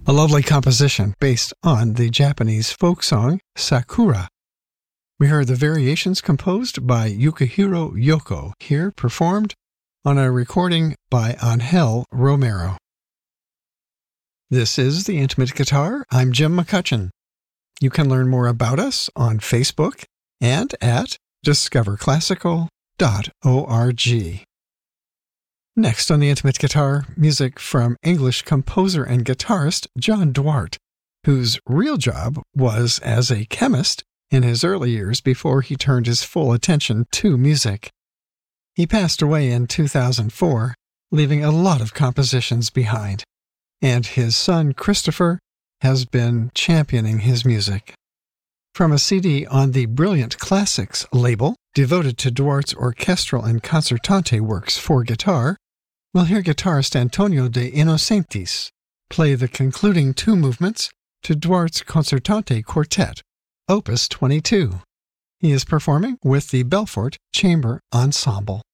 a lovely composition based on the Japanese folk song Sakura. We heard the variations composed by Yukihiro Yoko, here performed on a recording by Angel Romero. This is The Intimate Guitar. I'm Jim McCutcheon. You can learn more about us on Facebook and at discoverclassical.org. Next on The Intimate Guitar, music from English composer and guitarist John Duarte, whose real job was as a chemist in his early years before he turned his full attention to music. He passed away in 2004, leaving a lot of compositions behind, and his son Christopher has been championing his music. From a CD on the Brilliant Classics label, devoted to Duarte's orchestral and concertante works for guitar, we'll hear guitarist Antonio de Innocentis play the concluding two movements to Duarte's Concertante Quartet, Opus 22. He is performing with the Belfort Chamber Ensemble.